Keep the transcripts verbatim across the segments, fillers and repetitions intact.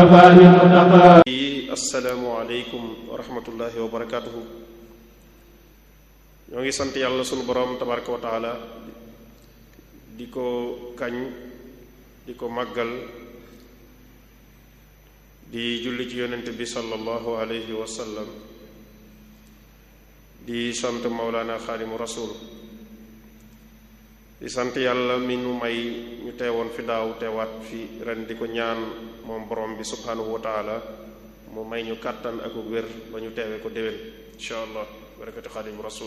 assalaamu aleykum wa rahmatullahi wa barakaatuhu. ñoo ngi sant yàlla sunu borom tabaraka wa taala di ko kañ di ko màggal di julli ci yonent bi sallallahu alayhi wa sallam di sant Mawlana Xaadimu Rasul di sant yàlla mi nu may ñu teewoon fi daaw teewaat fi ren di ko ñaan moom borom bi subhanahu wa taala mu may ñu kàttan ak wér ba ñu teewee ko déwén insha allah barakati Xaadimu Rasul.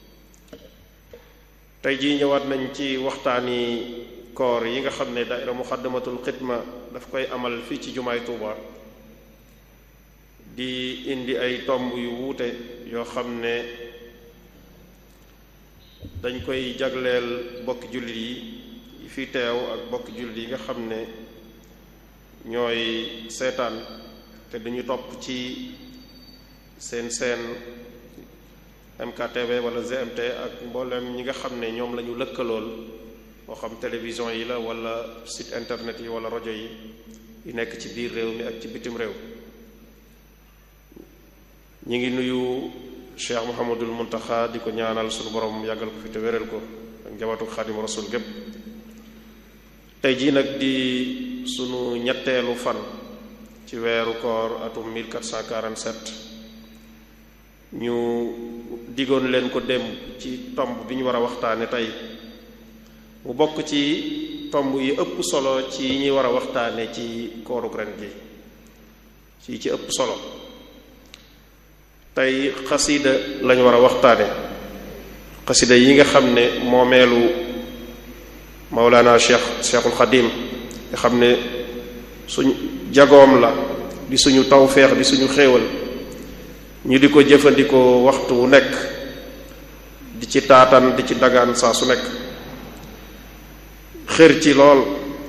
tey jii ñëwaat nañ ci waxtaani koor yi nga xam ne daayira Muxaddamatul Xidma daf koy amal fii ci jumaay Tuuba di indi ay tomb yu wuute yoo xam ne dañ koy jagleel bokki jullit yi fi teew ak bokki jullit yi nga xam ne ñooy seetaan te dañu topp ci seen seen M K T V wala G M T ak mboolem ñi nga xam ne ñoom la ñu lëkkalool moo xam télévision yi la wala site internet yi wala rajo yi yi nekk ci biir réew mi ak ci bitim réew. ñi ngi nuyu Cheikh Mouhamadul Muntaxa di ko ñaanal sunu borom yàggal ko fi te wéral ko ak njabootu Xaadimu Rasul gépp. tey jii nag di sunu ñetteelu fan ci weeru koor atum mille quatre cent quarante-sept ñu digoon leen ko démb ci tomb bi ñu war a waxtaane tey mu bokk ci tomb yi ëpp solo ci yi ñuy war a waxtaane ci kooruk ren gi ci ci ëpp solo. tey xasida lañu war a waxtaane xasida yi nga xam ne moomeelu Mawlana Cheikh Cheikhul Xadim nga xam ne suñu jagoom la di suñu tawfeex di suñu xéewal ñu di ko jëfandikoo waxtu wu nekk di ci taatan di ci dagaan saa su nekk xër ci lool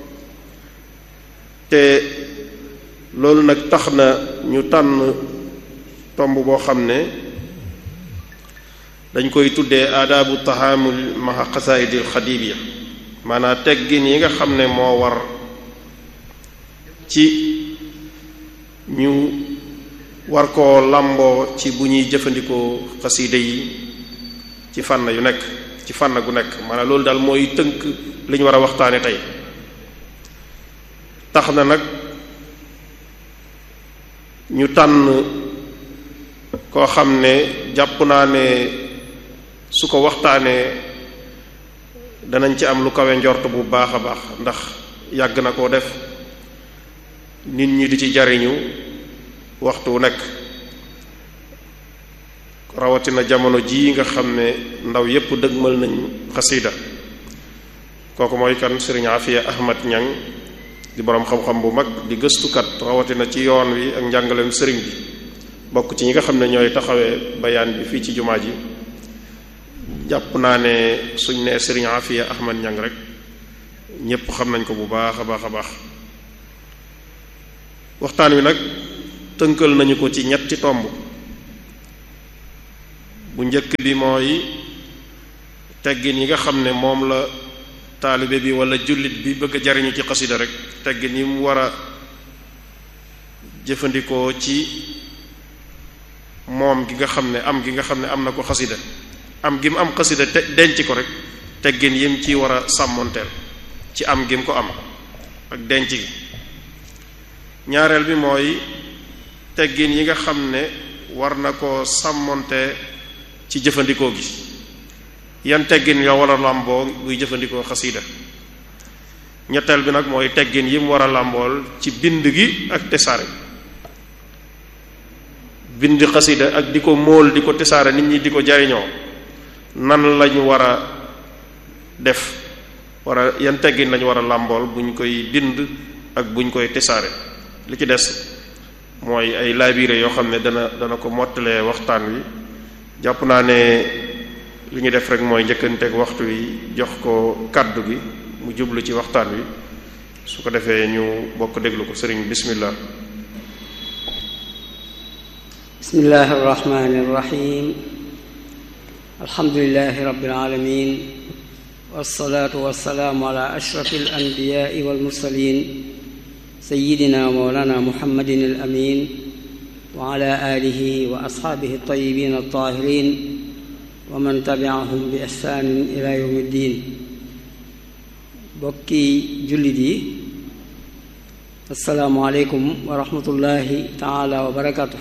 te loolu nag tax na ñu tànn tomb boo xam ne dañ koy tuddee aadaabu tahaamul maha xasaayidil xadibiya maanaam teggin yi nga xam ne moo war ci ñu war koo làmboo ci bu ñuy jëfandikoo xasiida yi ci fànn yu nekk ci fànn gu nekk maanaam loolu daal mooy tënk li ñu war a waxtaane tey. tax na nag ñu tànn koo xam ne jàpp naa ne su ko waxtaanee danañ ci am lu kawe njort bu baax a baax ndax yàgg na koo def nit ñi di ci jariñu waxtu wu nekk rawatina jamono ji nga xam ne ndaw yépp dëgmal nañ xasida kooku mooy kan Sëriñ Afiya Ahmad Ñang di boroom xam-xam bu mag di gëstukat rawatina ci yoon wi ak njàngaleem sëriñ bi bokk ci ñi nga xam ne ñooy taxawee bayaan bi fii ci jumaa ji. jàpp naa ne suñ nee Sëriñ Afiya Ahmad Ñang rek ñépp xam nañ ko bu baax a baax a baax. waxtaan wi nag tënkal nañu ko ci ñetti tomb. bu njëkk bi mooy teggin yi nga xam ne moom la taalibe bi wala jullit bi bëgg a jariñu ci xasida rek teggin yi mu war a jëfandikoo ci moom gi nga xam ne am gi nga xam ne am na ko xasida am gi mu am xasida te denc ko rek teggin yim ci war a sàmmonteel ci am gi mu ko am ak denc gi. ñaareel bi mooy teggin yi nga xam ne war na ko sàmmonte ci jëfandikoo gi yan teggin yoo war a làmboo buy jëfandikoo xasida. ñetteel bi nag mooy teggin yi mu war a làmbool ci bind gi ak tesaare bind xasida ak di ko móol di ko tesaare nit ñi di ko jariñoo nan lañu war a def war a yan teggin lañu war a làmbool buñ koy bind ak buñ koy tesaare. li ci des mooy ay laabiire yoo xam ne dana dana ko mottalee waxtaan wi. jàpp naa ne li ñu def rek mooy njëkkanteeg waxtu wi jox ko kàddu gi mu jublu ci waxtaan wi su ko defee ñu bokk déglu ko sëriñ bismillah. bismillahi arrahmani irrahim alhamdulilahi rabbil alamin wasalaatu wasalaamu ala ashrafi al anbiyaai wal mursalin سيدنا مولانا محمد الأمين وعلى آله وأصحابه الطيبين الطاهرين ومن تبعهم بإحسان إلى يوم الدين. bokki jullit yi, assalaamu aleykum wa rahmatullahi taala wa barakaatu.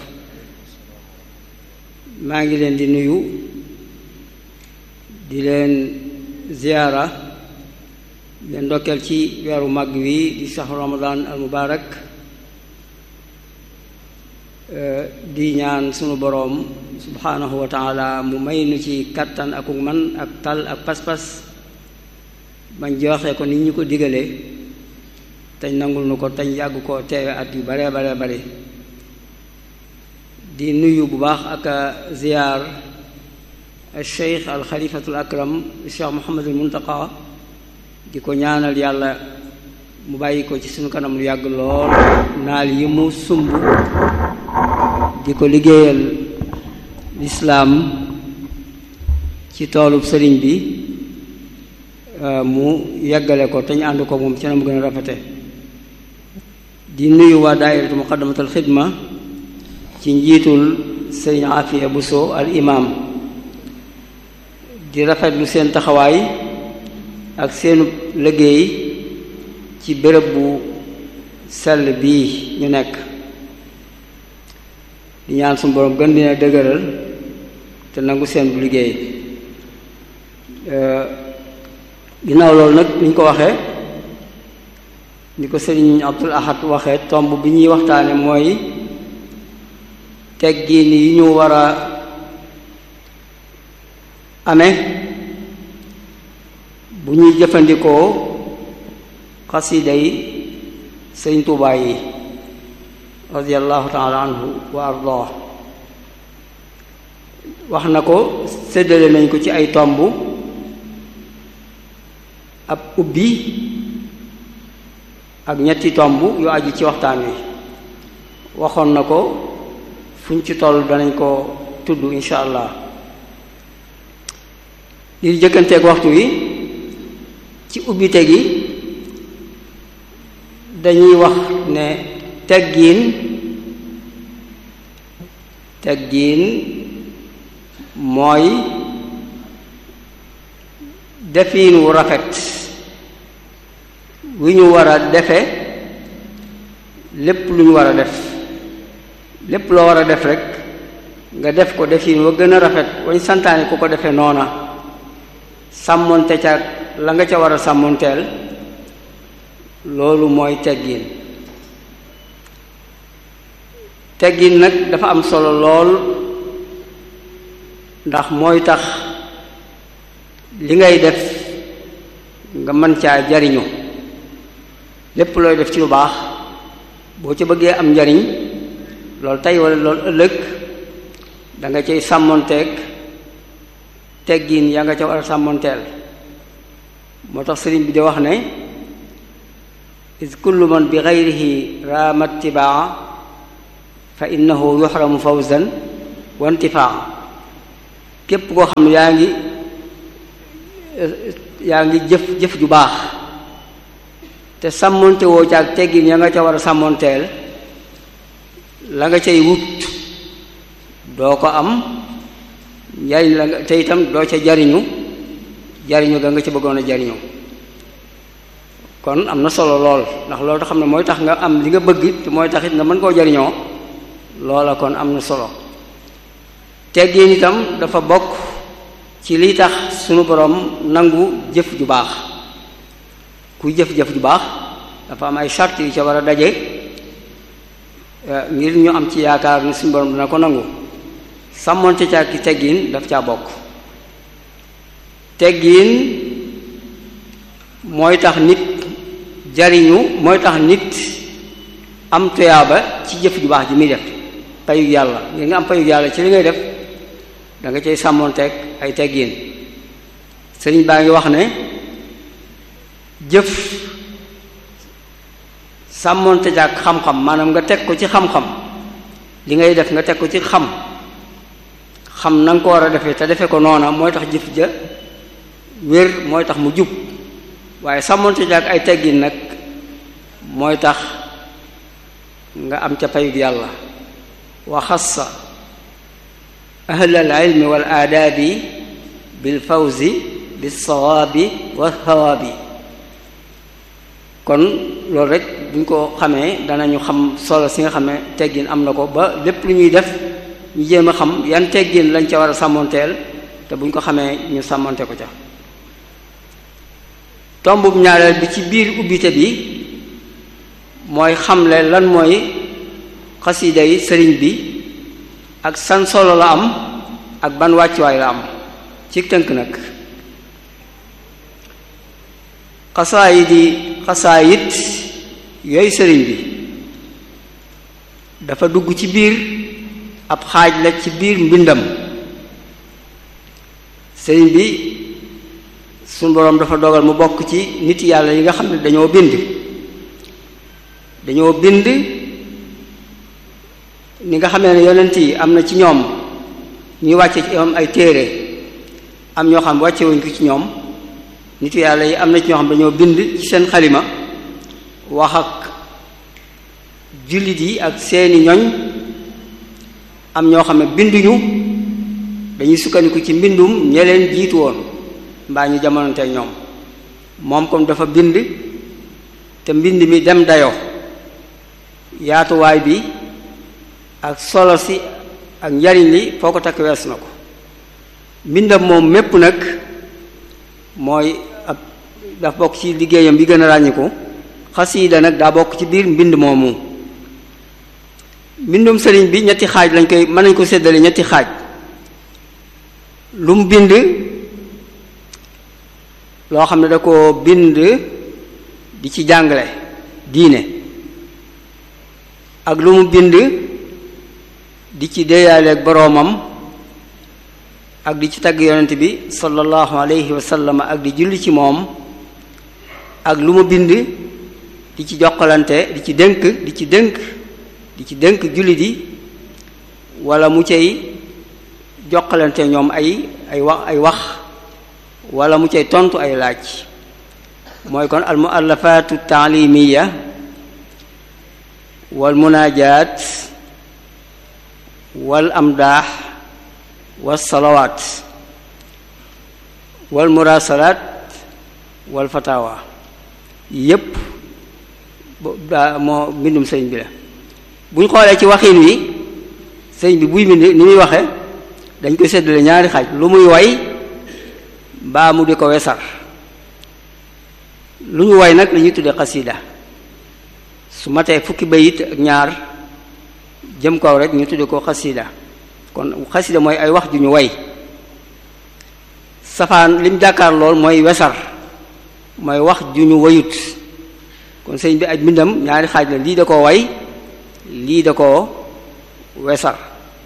maa ngi leen di nuyu di leen ziyaara leen ndokkeel ci weeru màgg wi di shahru ramadan al mubarak, di ñaan sunu boroom subhaanahu wa taala mu may nu ci kattan ak man ak tal ak pas-pas bañ joxe ko nit ñi ko digalee tañ nangul nu ko tañ yàgg ko teewe at yu bare bare bare. di nuyu bu baax ak ziyaar al cheikh al xalifatul akram cheikh Muhammadul Muntaqa, di ko ñaanal yàlla mu bàyyi ko ci sunu kanam lu yàgg lool, naal yi mu sumb di ko liggéeyal lislaam ci toolub sëriñ bi mu yeggale ko te ñu ànd ko moom ci na mu gën a rafete. di nuyu waa daayiratu muqaddamatul xidma ci njiitul sëriñ Afiya Buso al imam, di rafetlu seen taxawaay ak seenu liggéey ci béréb bu sell bii ñu nekk. di ñaan suñu boroom gën dina dëgëral te nangu seen bu liggéey. ginnaaw loolu nag ni ñu ko waxee, ni ko sëriñ Abdul Ahad waxee, tomb bi ñuy waxtaane mooy teggin yi ñu war a amee bu ñuy jëfandikoo xasida yi sëriñ Tuubaa yi radiyallahu taala anhu wa ardaa. wax na ko, séddale nañ ko ci ay tomb, ab ubbi ak ñetti tomb yu aju ci waxtaan wi. waxoon na ko fuñ ci toll danañ ko tudd insha allah. li jëkkanteeg waxtu wi, ci ubbite gi dañuy wax ne teggiin teggiin mooy defiin wu rafet wi ñu war a defe lépp lu ñu war a def. lépp loo war a def rek nga def ko defiin wa gën a rafet wañ santaane ku ko defee noona, sàmmonte ca la nga ca war a sàmmonteel, loolu mooy teggiin. teggin nag dafa am solo lool, ndax mooy tax li ngay def nga mën caa jariñu. lépp looy def ci lu baax boo ca bëggee am njariñ, loolu tey wala loolu ëllëg, da nga cay sàmmonteeg teggin yaa nga ca war a sàmmonteel. moo tax sëriñ bi di wax ne is kullu man bi gayrihi raama tibaa fa innahu yuxramu fawzan wa intifaa. képp koo xam yaa ngi yaa ngi jëf jëf ju baax te sàmmonte woo caag teggin ya nga ca war a sàmmonteel, la nga cay wut doo ko am njariñ la nga te itam doo ca jariñu jariñu ga nga ca bëggoon a jariñu. kon am na solo lool, ndax loolu tax xam ne mooy tax nga am li nga bëgg te mooy tax it nga mën koo jariñoo. loola kon am na solo. teggin itam dafa bokk ci liy tax sunu borom nangu jëf ju baax. kuy jëf-jëf ju baax dafa am ay charte yu ca war a daje ngir ñu am ci yaakaar ni suñu borom dina ko nangu. sàmmonte ca ki teggin daf caa bokk. teggin mooy tax nit jariñu, mooy tax nit am tuyaaba ci jëf ju baax ji muy def. payug yàlla, ngir nga am payug yàlla ci li ngay def da nga cay sàmmonteeg ay teggin. sëriñ baa ngi wax ne jëf sàmmonte ak xam-xam, maanaam nga teg ko ci xam-xam. li ngay def nga teg ko ci xam xam na nga ko war a defee te defe ko noona, mooy tax jëf ja wér, mooy tax mu jub. waaye sàmmonte ak ay teggin nag mooy tax nga am ca payug yàlla. wa xassa ahlal ilmi wal aadaabi bil fawzi bis sawaabi wa thawaabi. kon loolu rek buñ ko xamee danañu xam solo si nga xam ne teggin am na ko ba lépp lu ñuy def ñu jéem a xam yan teggin lañ ca war a sàmmonteel te buñ ko xamee ñu sàmmonte ko ca. tombub ñaareel bi ci biir ubbite bi mooy xamle lan mooy xasida yi sëriñ bi ak san solo la am ak ban wàccuwaay la am ci tënk nag. xasaayid yi xasaayid yooyu sëriñ bi dafa dugg ci biir ab xaaj la ci biir mbindam. sëriñ bi suñu boroom dafa dogal mu bokk ci nit yàlla yi nga xam ne dañoo bind dañoo bind ni nga xamee ne yonent yi am na ci ñoom ñuy wàcce ci ñoom ay téere am ñoo xam wàcce wuñ ko ci ñoom. nit yàlla yi am na ci ñoo xam dañoo bind ci seen xalima wax ak jullit yi ak seeni ñoñ. am ñoo xam ne binduñu dañuy sukkandiku ci mbindum ñe leen jiitu woon mbaa ñu jamononteeg ñoom. moom comme dafa bind te mbind mi dem dayo yaatuwaay bi ak solo si ak njariñ li foo ko takk wees na ko. mbindam moom mépp nag mooy ab daf bokk ci liggéeyam bi gën a ràññiku. xasiida nag daa bokk ci biir mbind moomu. mbindum sëriñ bi ñetti xaaj lañ koy mën nañ ko séddale ñetti xaaj. lu mu bind loo xam ne da ko bind di ci jàngale diine ak lu mu bind di ci déeyaaleeg boroomam ak di ci tagg yonent bi sallallahu alayhi wa sallam ak di julli ci moom ak lu mu bind di ci jokkalante di ci dénk di ci dénk di ci dénk jullit yi wala mu cay jokkalante ñoom ay ay wax ay wax wala mu cay tontu ay laaj. mooy kon al muallafatu taalimiya wal munaajaat wal amdaax wal salawaat wal murasalaat wal fatawa yépp daa moo mbindum sëñ bi la. bu ñu xoolee ci waxin wi sëñ bi buy bind ni muy waxe dañ koy séddale ñaari xaaj. lu muy way mbaa mu di ko wesar. lu ñu way nag la ñuy tuddee xasida su matee fukki bayit ak ñaar jëm kaw rek ñu tuddee ko xasida. kon xasida mooy ay wax ju ñu way. safaan lim jàkkaar lool mooy wesar mooy wax ju ñu wayut. kon sëñ bi aj mbindam ñaari xaaj la lii da koo way lii da koo wesar.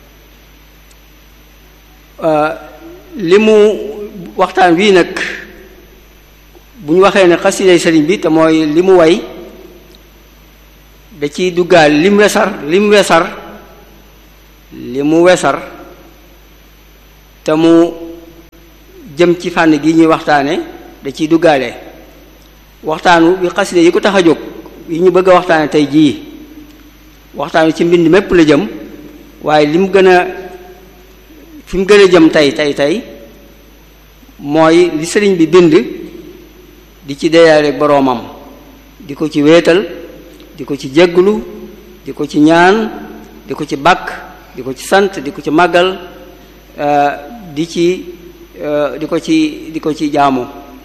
li mu waxtaan wii nag bu ñu waxee ne xasiday sëriñ bi te mooy li mu way da ciy duggaal lim wesar lim wesar li mu wesar te mu jëm ci fànn gi ñuy waxtaane da ciy duggaale. waxtaanu bi xasida yi ko tax a jóg yi ñu bëgg a waxtaane tey jii waxtaanu ci mbind mépp la jëm waaye li mu gën a fi mu gën a jëm tey tey tey mooy li sëriñ bi bind di ci deeyaale boroomam di ko ci wéetal di ko ci jégglu di ko ci ñaan di ko ci bàkk di ko ci sant di ko ci màggal di ci di ko ci di ko ci jaamu.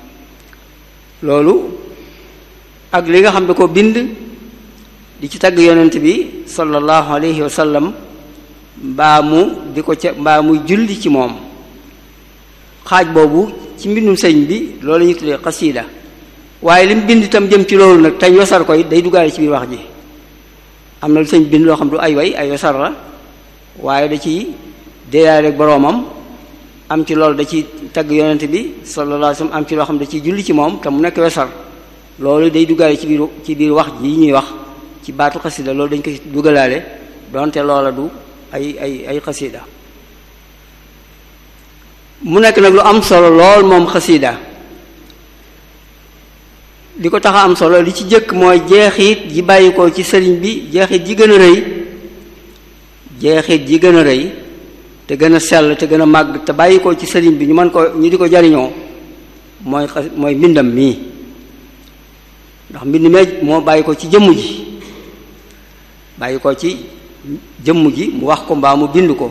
loolu ak li nga xam ne ko bind di ci tagg yonent bi sallallahu alayhi wa sallam mbaa mu di ko ca mbaa muy julli ci moom. xaaj boobu ci mbindum sëñ bi loolu la ñuy tuddee xasiida. waaye li mu bind itam jëm ci loolu nag tañ wesar koy day duggaale ci biir wax ji. am na lu sëñ bind loo xam du ay way ay wesar la waaye da ci déeyaale ak boroomam am ci loolu da ci tagg yonent bi sallallahu alayhi wa sallam am ci loo xam da ciy julli ci moom te mu nekk wesar. loolu day duggaale ci biir ci biir wax ji ñuy wax ci baatu xasida loolu dañ ko duggalaale donte loola du ay ay ay xasida. mu nekk nag lu am solo lool moom xasida li ko tax a am solo li ci jëkk mooy jeexit ji bàyyi ko ci sëriñ bi jeexit ji gën a rëy jeexit ji gën a rëy te gën a sell te gën a màgg te bàyyi ko ci sëriñ bi ñu mën ko ñu di ko jariñoo mooy mooy mbindam mii ndax mbind mee moo bàyyi ko ci jëmm ji bàyyi ko ci jëmm ji mu wax ko mbaa mu bind ko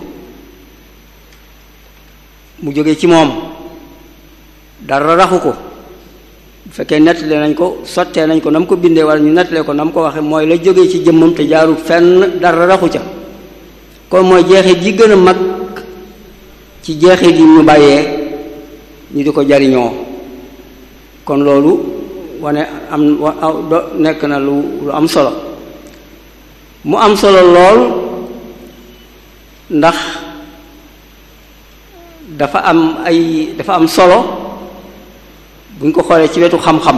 mu jóge ci moom dara raxu ko bu fekkee nettale nañ ko sottee nañ ko na mu ko bindee wala ñu nettalee ko na mu ko waxee mooy la jóge ci jëmmam te jaarul fenn dara raxu ca kon mooy jeexit yi gën a mag ci jeexit yi ñu bàyyee ñu di ko jariñoo kon loolu wane am do nekk na lu lu am solo mu am solo lool ndax dafa am ay dafa am solo buñ ko xoolee ci wetu xam-xam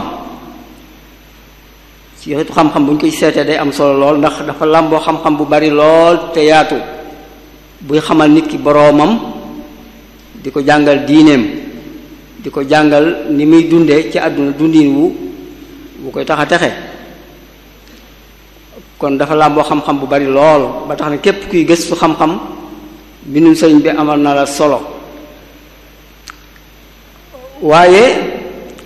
ci wetu xam-xam buñ koy seetee day am solo lool ndax dafa làmboo xam-xam bu bari lool te yaatu buy xamal nit ki boroomam di ko jàngal diineem di ko jàngal ni muy dundee ci àdduna dundin wu bu koy tax a texe kon dafa làmboo xam-xam bu bari lool ba tax na képp kuy gëstu xam-xam mbindum sëriñ bi amal na la solo waaye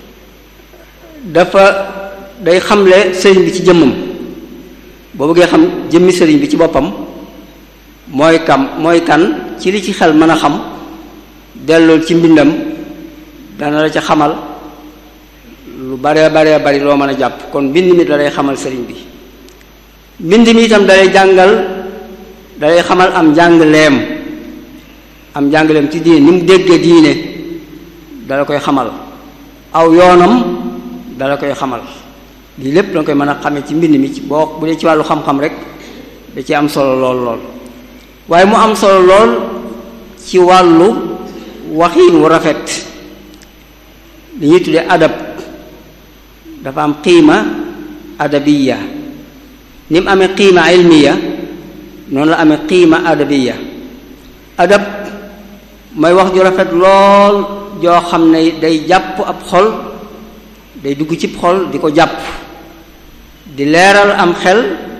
dafa day xamle sëriñ bi ci jëmmam boo bëggee xam jëmmi sëriñ bi ci boppam mooy kam mooy kan ci li ci xel mën a xam dellool ci mbindam dana la ca xamal lu baree baree bari loo mën a jàpp kon mbind mi da lay xamal sëriñ bi mbind mi itam da lay jàngal da lay xamal am njàngleem am njàngleem ci diine ni mu déggee diine dala koy xamal aw yoonam dala koy xamal lii lépp danga koy mën a xamee ci mbind mi ci boo bu dee ci wàllu xam-xam rek da ci am solo lool lool waaye mu am solo lool ci wàllu waxiin wu rafet li ñuy tuddee adab dafa am qiima adabiya ni mu amee qiima ilmiya noonu la amee qiima adabiya adab mooy wax ju rafet lool joo xam ne day jàpp ab xol day dugg cib xol di ko jàpp di leeral am xel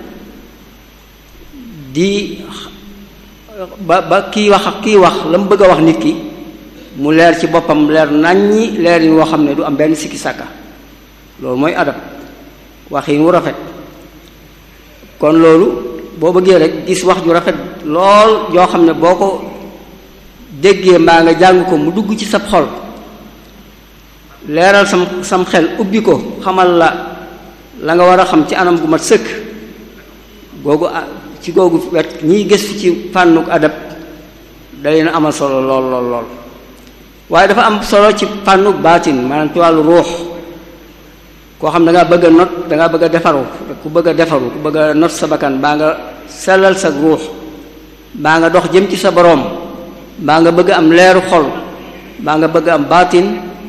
di ba ba kii wax ak kii wax la mu bëgg a wax nit ki mu leer ci boppam leer naññi leer yi woo xam ne du am benn sikki sàkka loolu mooy adab waxin wu rafet kon loolu boo bëggee rek gis wax ju rafet lool joo xam ne boo ko déggee mbaa nga jàng ko mu dugg ci sab xol leeral sam sam xel ubbi ko xamal la la nga war a xam ci anam gu mat sëkk googu ci googu wet ñiy gëstu ci fànnuk adab da leen amal solo lool lool lool waaye dafa am solo ci fànnuk baatin maanaam ci wàllu ruux koo xam da ngaa bëgg a not da ngaa bëgg a defaru ku bëgg a defaru ku bëgg a not sa bakkan baa nga sellal sa ruux baa nga dox jëm ci sa boroom baa nga bëgg am leeru xol baa nga bëgg am baatin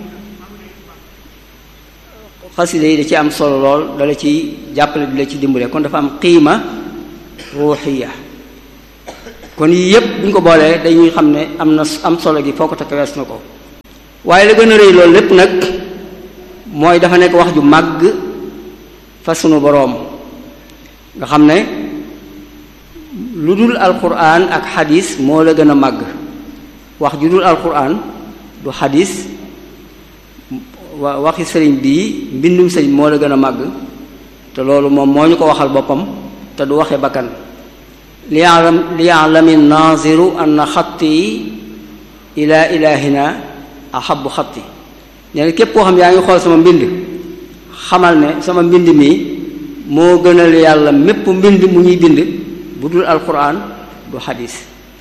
xasida yi da ci am solo lool dala ci jàppale di la ci dimbale kon dafa am qiima ruuxiya kon yii yépp bu ñu ko boolee dañuy xam ne am na am solo gi foo ko takk wees na ko waaye la gën a rëy loolu lépp nag mooy dafa nekk wax ju màgg fa sunu boroom nga xam ne lu dul alquran ak xadis moo la gën a màgg wax ju dul alquran du xadis wa waxi sëriñ bii mbindum sëriñ moo la gën a màgg te loolu moom moo ñu ko waxal boppam te du waxe bakkan li ya'lam li ya'lami naziru anna xatti ila ilahina ahabbu xatti nee na képp koo xam yaa ngi xool sama mbind xamal ne sama mbind mi moo gënal yàlla mépp mbind mu ñuy bind bu dul alquran du xadis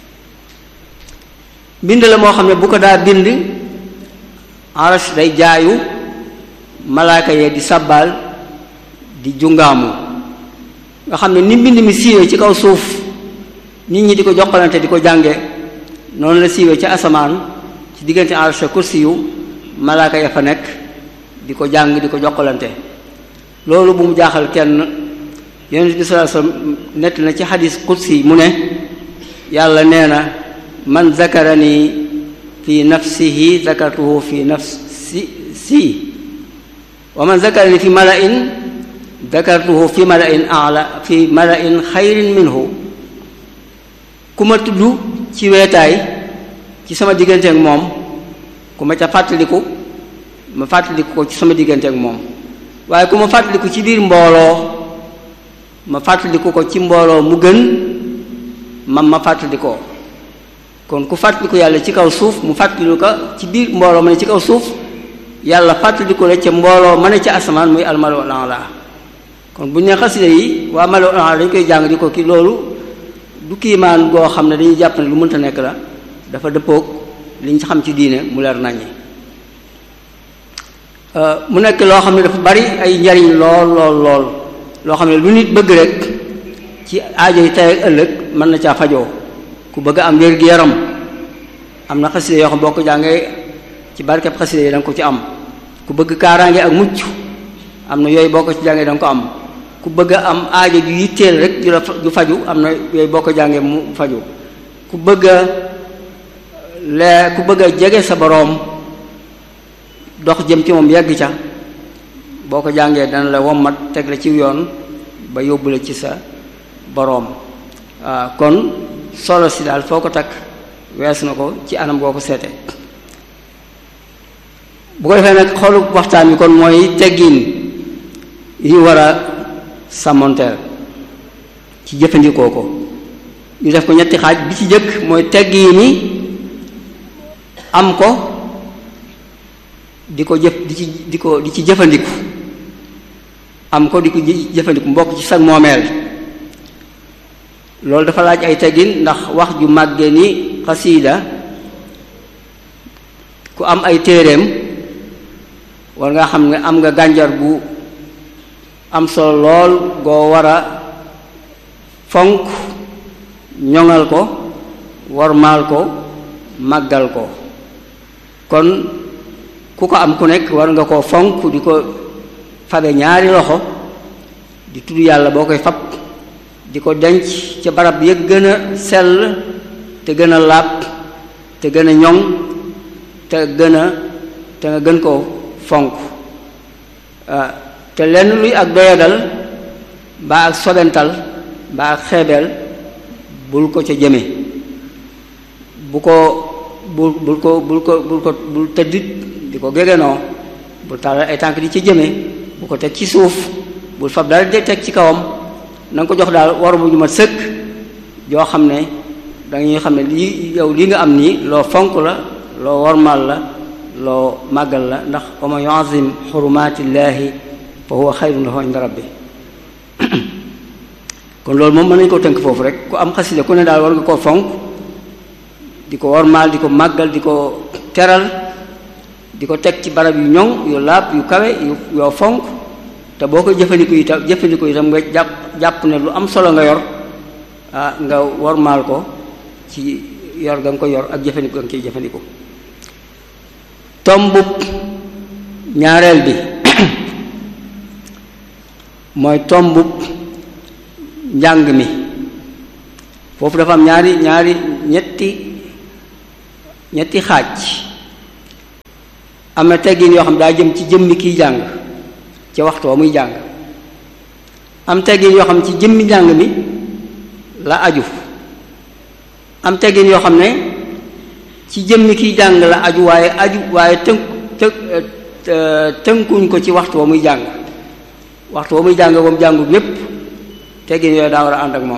mbind la moo xam ne bu ko daa bind arash day jaayu malaaka yee di sàbbaal di jungaamu nga xam ne ni mbind mi siiwee ci kaw suuf nit ñi di ko jokkalante di ko jànge noonu la siiwee ci asamaan ci diggante arash kursi yu malaaka ya fa nekk di ko jàng di ko jokkalante loolu bu mu jaaxal kenn yonent bi sallallahu alayhi wasallam nett na ci xadis kursi mu ne yàlla nee na man zakarani fi nafsihi zakartuhu fi nafsi si wa man zakarani fi mala'in zakartuhu fi mala'in a'la fi mala'in xayrin minhu ku ma tudd ci weetaay ci sama diggante ak moom ku ma ca fàttaliku ma fàttaliku ko ci sama diggante ak moom waaye ku ma fàttaliku ci biir mbooloo ma fàttaliku ko ci mbooloo mu gën man ma fàttalikoo kon ku fàttaliku yàlla ci kaw suuf mu fàttaliku ko ci biir mbooloo ma ne ci kaw suuf yàlla fàttaliku la ca mbooloo ma ne ca asamaan muy almalu ala kon bu ñu ne xasida yi waa malu ala dañ koy jàng di ko kii loolu du kiimaan goo xam ne dañuy jàpp ne lu mënta nekk la dafa dëppoog li ñu xam ci diine mu leer naññi mu nekk loo xam ne dafa bari ay njariñ lool lool lool loo xam ne lu nit bëgg rek ci aajo yi tey ak ëllëg mën na caa fajoo ku bëgg am wér-gi-yaram am na xasida yoo xam boo ko jàngee ci barkeb xasida yi da nga ko ci am ku bëgg kaaraange ak mucc am na yooyu boo ko ci jàngee da nga ko am ku bëgg a am aajo ju yitteel rek ju la ju faju am na yooyu boo ko jàngee mu faju ku bëgg a lee ku bëgg a jege sa boroom dox jëm ci moom yegg ca boo ko jàngee dana la wommat teg la ci yoon ba yóbbu la ci sa boroom waaw kon solo si daal foo ko takk wees na ko ci anam goo ko seete bu ko defee nag xoolu waxtaan wi kon mooy teggiin yi war a sàmmonteel ci jëfandikoo ko ñu def ko ñetti xaaj bi ci jëkk mooy teggiin yi am ko di ko jëf di ci di ko di ci jëfandiku am ko di ko jëfandiku mbokk ci sag moomeel loolu dafa laaj ay teggin ndax wax ju màgge ni xasiida ku am ay téereem war nga xam ne am nga gànjar gu am solo lool goo war a fonk ñoŋal ko wormaal ko màggal ko kon ku ko am ku nekk war nga koo fonk di ko fabe ñaari loxo di tudd yàlla boo koy fab di ko denc ca barab yëg gën a sell te gën a laab te gën a ñoŋ te gën a te nga gën koo fonk te lenn luy ak doyadal mbaa ak sobental mbaa ak xeebeel bul ko ca jëme bu ko bul bul ko bul ko bul ko bul tëddit di ko gégenoo bul tàllal ay tànk di ci jëme bu ko teg ci suuf bul fab dara de teg ci kawam na nga ko jox daal war bu ñu ma sëkk joo xam ne dañuy xam ne lii yow lii nga am nii loo fonk la loo wormaal la loo màggal la ndax wa man yu'azzim xurumaatillaahi fa huwa xayrun lahu inda rabbi kon loolu moom mën nañu koo tënk foofu rek ku am xasida ku ne daal war nga koo fonk di ko wormaal di ko màggal di ko teral di ko teg ci barab yu ñoŋ yu laab yu kawe yu yoo fonk te boo koy jëfandiku itam jëfandiku itam nga jàpp jàpp ne lu am solo nga yor ah nga wormaal ko ci yor ga nga ko yor ak jëfandiku ga nga ciy jëfandiku tombub ñaareel bi mooy tombub njàng mi foofu dafa am ñaari ñaari ñetti ñetti xaaj am na teggin yoo xam daa jëm ci jëmmi kiy jàng ci waxtu wa muy jàng am teggin yoo xam ci jëmmi njàng mi la aju am teggin yoo xam ne ci jëmmi kiy jàng la aju waaye aju waaye tënk tënkuñ ko ci waxtu wa muy jàng waxtu wa muy jàng ba mu jàngut lépp teggin yooyu daa war a ànd ak moom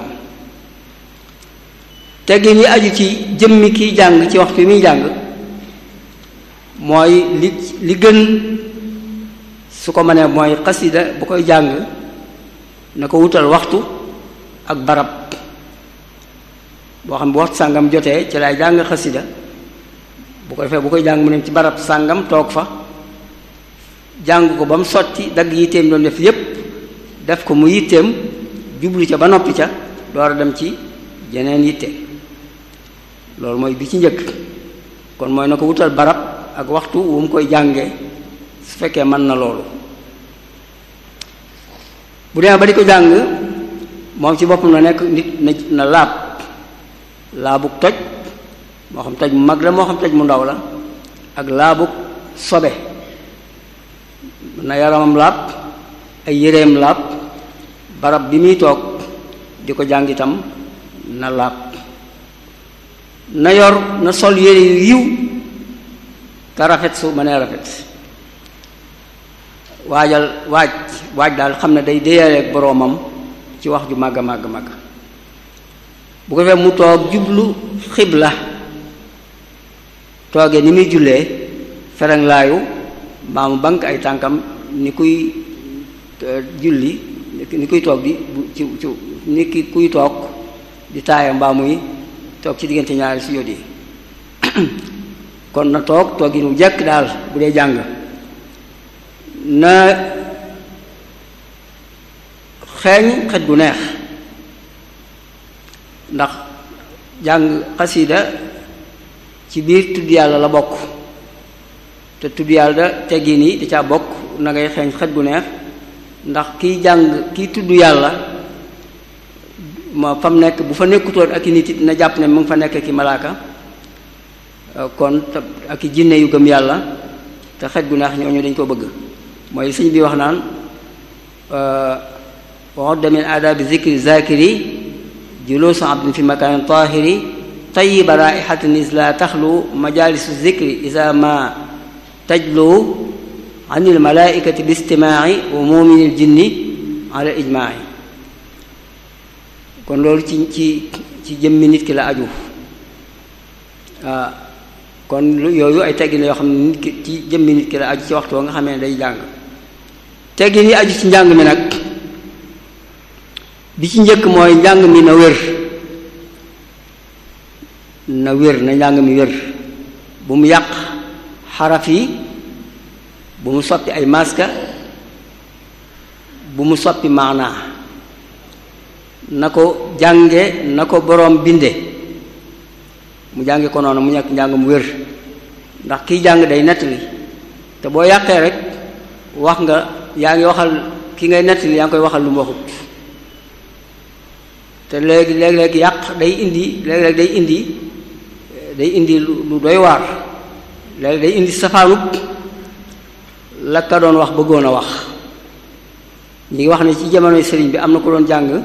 teggin yi aju ci jëmmi kiy jàng ci waxtu yi muy jàng mooy li li gën su ko mënee mooy xasida bu koy jàng na ko wutal waxtu ak barab boo xam bu waxtu sàngam jotee ci lay jàng xasida bu ko defee bu koy jàng mu ne ci barab sàngam toog fa jàng ko ba mu sotti dagg yitteem doon def yépp def ko mu yitteem jublu ca ba noppi ca door a dem ci jeneen yitte loolu mooy bi ci njëkk kon mooy na ko wutal barab ak waxtu wu mu koy jàngee su fekkee mën na loolu bu demee ba di ko jàng moom ci boppam na nekk nit na na laab laabug toj moo xam toj mu mag la moo xam toj mu ndaw la ak laabug sobe na yaramam laab ay yéreem laab barab bi muy toog di ko jàng itam na laab na yor na sol yére yu yiw te rafet su mënee rafet waajal waaj waaj daal xam ne day déyaleeg boroomam ci wax ju màgg màgg màgg bu ko defee mu toog jublu xibla toogee ni muy jullee ferenglaayu mbaa mu bank ay tànkam ni kuy julli ni kuy toog di ci ci ni ki kuy toog di taaya mbaa muy toog ci diggante ñaari si yóot yi kon na toog toog yi nu jekk daal bu dee jàng na xeeñ xet gu neex ndax jàng xasida ci biir tudd yàlla la bokk te tudd yàlla teggin yi da caa bokk na ngay xeeñ xet gu neex ndax kiy jàng kiy tudd yàlla ma fa mu nekk bu fa nekkutoon ak i nit it na jàpp ne mu ngi fa nekk ki malaaka kon ak i jinne yu gëm yàlla te xet gu neex ñooñu dañ ko bëgg mooy sëñ bi wax naan waxodda min aadabi zikri zakiri julusu abdin fi makanin tahiri tayiba raihatin is la taxlu majalisu zikri isa ma tajlu an il malaikati bi istimaai wa muminil jinni ala ijmaai kon loolu ci ci ci jëmmi nit ki la aju kon yooyu ay teggin la yoo xam ne nit ki ci jëmmi nit ki la aju ci waxtu nga xamee ne day jàng teggin yi aju ci njàng mi nag bi ci njëkk mooy njàng mi na wér na wér na njàng mi wér bu mu yàq xaraf yi bu mu soppi ay maska bu mu soppi maanaa na ko jànge na ko boroom binde mu jànge ko noonu mu nekk njàng mu wér ndax kiy jàng day nettali te boo yàqee rek wax nga yaa ngi waxal ki ngay nettali yaa ngi koy waxal lu mu waxut te léegi léeg-léeg yàq day indi léeg-léeg day indi day indi lu doy waar léegi day indi safaanub la ka doon wax bëggoon a wax ñi ngi wax ne ci jamonoy sëriñ bi am na ko doon jàng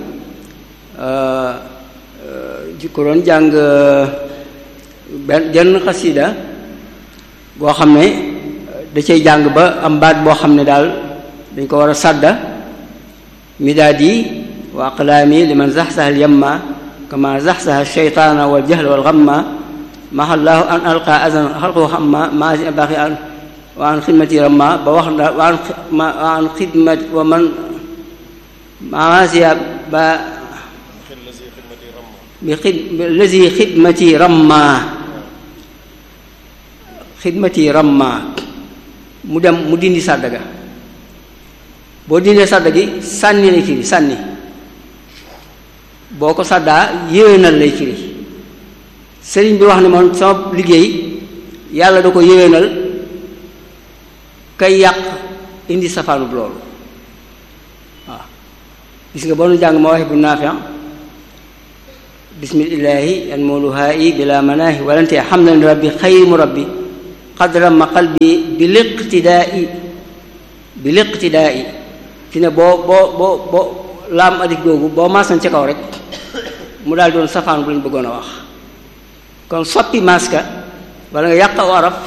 ko doon jàng benn genn xasida boo xam ne da cay jàng ba am baat boo xam ne daal dañ ko war a sàdda midaadi wa aqlaami liman zaxsaha alyamma kama zaxsaha alsheytaana waljahla walgamma mahallaahu an alqa azan xalqu xamma maasi baaxi an wa an xidmati ramma ba wax na wa an wa an xidmati wa man maasiya ba bi xid lazi xidmati ramma xidmati ramma mu dem mu dindi sàdda ga boo dindee sàdda gi sànni lay firi sànni boo ko sàddaa yéwénal lay firi sëriñ bi wax ne moom sama liggéey yàlla da ko yéwénal kay yàq indi safaanub loolu waaw gis nga boo nu jàng ma waxe bu naafi bismillahi an mooluhaayi bila manaahi walante hamdan rabbi xayri mu rabbi qadra ma qalbi bi liqtidaai bi liqtidaai fi ne boo boo boo boo laam adik googu boo maasan ca kaw rek mu daal doon safaan bu lañ bëggoon a wax kon soppi maska wala nga yàq aw araf